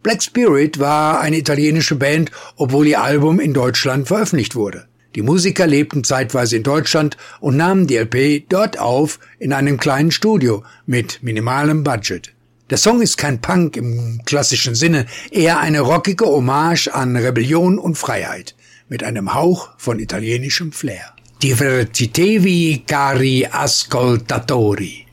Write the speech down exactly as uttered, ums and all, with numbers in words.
Black Spirit war eine italienische Band, obwohl ihr Album in Deutschland veröffentlicht wurde. Die Musiker lebten zeitweise in Deutschland und nahmen die L P dort auf in einem kleinen Studio mit minimalem Budget. Der Song ist kein Punk im klassischen Sinne, eher eine rockige Hommage an Rebellion und Freiheit mit einem Hauch von italienischem Flair. Divertitevi cari ascoltatori.